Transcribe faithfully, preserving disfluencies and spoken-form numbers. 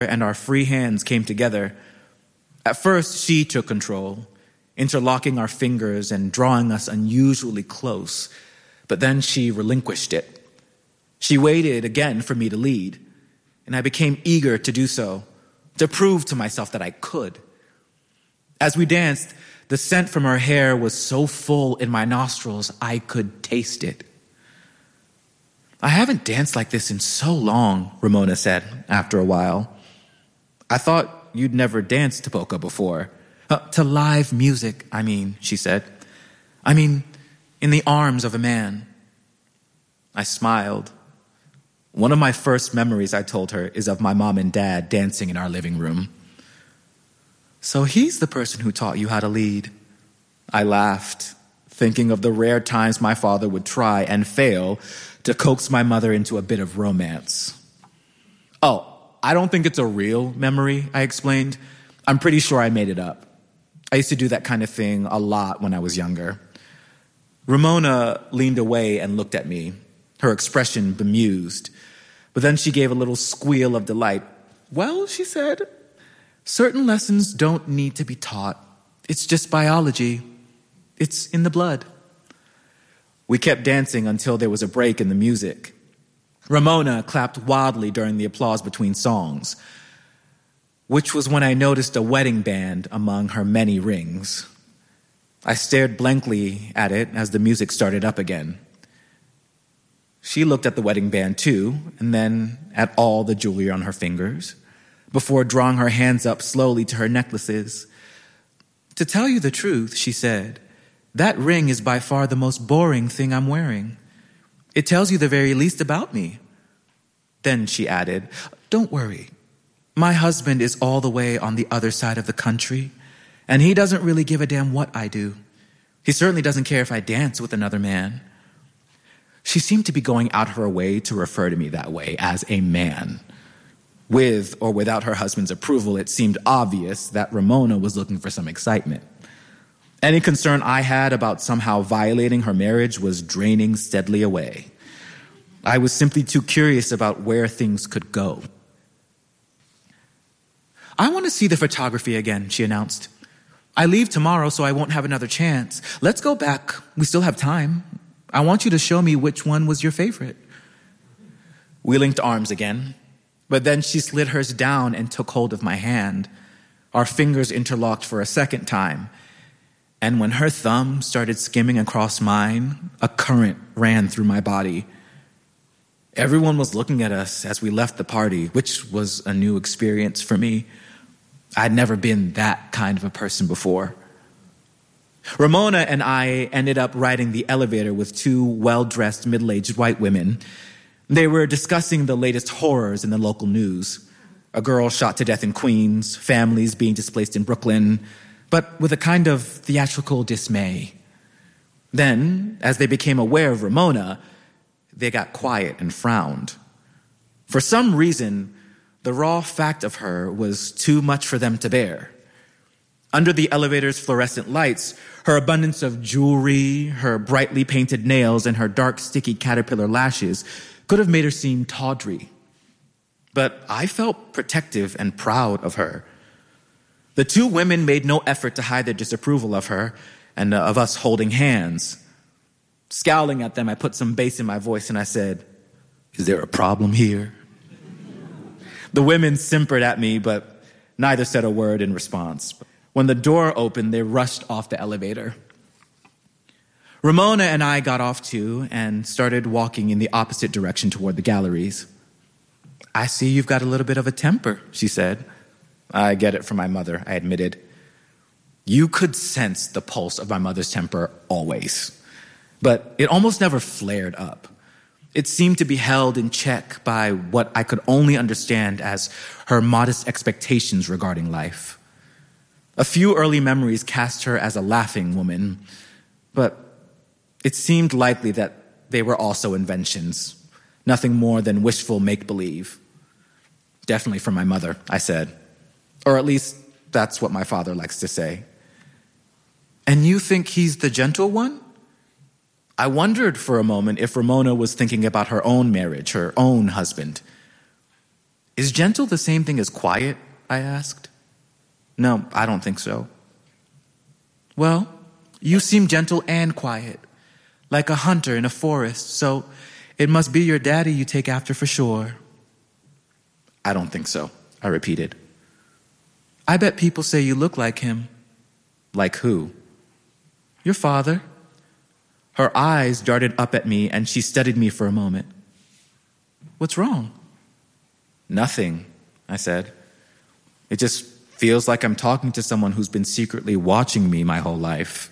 and our free hands came together. At first, she took control, interlocking our fingers and drawing us unusually close. But then she relinquished it. She waited again for me to lead, and I became eager to do so, to prove to myself that I could. As we danced, the scent from her hair was so full in my nostrils, I could taste it. I haven't danced like this in so long, Ramona said after a while. I thought you'd never danced to polka before. Uh, to live music, I mean, she said. I mean, in the arms of a man. I smiled. One of my first memories, I told her, is of my mom and dad dancing in our living room. So he's the person who taught you how to lead. I laughed, thinking of the rare times my father would try and fail to coax my mother into a bit of romance. Oh, I don't think it's a real memory, I explained. I'm pretty sure I made it up. I used to do that kind of thing a lot when I was younger. Ramona leaned away and looked at me, her expression bemused. But then she gave a little squeal of delight. Well, she said, certain lessons don't need to be taught. It's just biology. It's in the blood. We kept dancing until there was a break in the music. Ramona clapped wildly during the applause between songs, which was when I noticed a wedding band among her many rings. I stared blankly at it as the music started up again. She looked at the wedding band too, and then at all the jewelry on her fingers, before drawing her hands up slowly to her necklaces. To tell you the truth, she said, that ring is by far the most boring thing I'm wearing. It tells you the very least about me. Then she added, don't worry. My husband is all the way on the other side of the country, and he doesn't really give a damn what I do. He certainly doesn't care if I dance with another man. She seemed to be going out of her way to refer to me that way, as a man. With or without her husband's approval, it seemed obvious that Ramona was looking for some excitement. Any concern I had about somehow violating her marriage was draining steadily away. I was simply too curious about where things could go. I want to see the photography again, she announced. I leave tomorrow, so I won't have another chance. Let's go back. We still have time. I want you to show me which one was your favorite. We linked arms again, but then she slid hers down and took hold of my hand. Our fingers interlocked for a second time. And when her thumb started skimming across mine, a current ran through my body. Everyone was looking at us as we left the party, which was a new experience for me. I'd never been that kind of a person before. Ramona and I ended up riding the elevator with two well-dressed, middle-aged white women. They were discussing the latest horrors in the local news. A girl shot to death in Queens, families being displaced in Brooklyn, but with a kind of theatrical dismay. Then, as they became aware of Ramona, they got quiet and frowned. For some reason, the raw fact of her was too much for them to bear. Under the elevator's fluorescent lights, her abundance of jewelry, her brightly painted nails, and her dark, sticky caterpillar lashes could have made her seem tawdry. But I felt protective and proud of her. The two women made no effort to hide their disapproval of her and uh, of us holding hands. Scowling at them, I put some bass in my voice and I said, "Is there a problem here?" The women simpered at me, but neither said a word in response. When the door opened, they rushed off the elevator. Ramona and I got off too and started walking in the opposite direction toward the galleries. "I see you've got a little bit of a temper," she said. "I get it from my mother," I admitted. You could sense the pulse of my mother's temper always, but it almost never flared up. It seemed to be held in check by what I could only understand as her modest expectations regarding life. A few early memories cast her as a laughing woman, but it seemed likely that they were also inventions, nothing more than wishful make-believe. "Definitely from my mother," I said. Or at least that's what my father likes to say. "And you think he's the gentle one?" I wondered for a moment if Ramona was thinking about her own marriage, her own husband. Is gentle the same thing as quiet? I asked. No, I don't think so. Well, you seem gentle and quiet, like a hunter in a forest, so it must be your daddy you take after for sure. I don't think so, I repeated. I bet people say you look like him. Like who? Your father. Her eyes darted up at me and she studied me for a moment. What's wrong? Nothing, I said. It just feels like I'm talking to someone who's been secretly watching me my whole life.